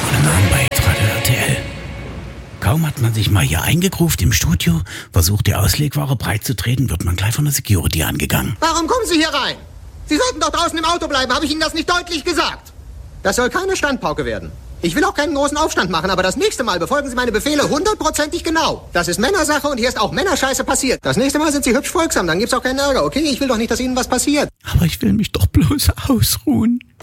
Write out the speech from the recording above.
Voller Namen bei Radio RTL. Kaum hat man sich mal hier eingegruft im Studio, versucht die Auslegware breit zu treten, wird man gleich von der Security angegangen. Warum kommen Sie hier rein? Sie sollten doch draußen im Auto bleiben, habe ich Ihnen das nicht deutlich gesagt? Das soll keine Standpauke werden. Ich will auch keinen großen Aufstand machen, aber das nächste Mal befolgen Sie meine Befehle 100%ig genau. Das ist Männersache und hier ist auch Männerscheiße passiert. Das nächste Mal sind Sie hübsch folgsam, dann gibt's auch keinen Ärger, okay? Ich will doch nicht, dass Ihnen was passiert. Aber ich will mich doch bloß ausruhen.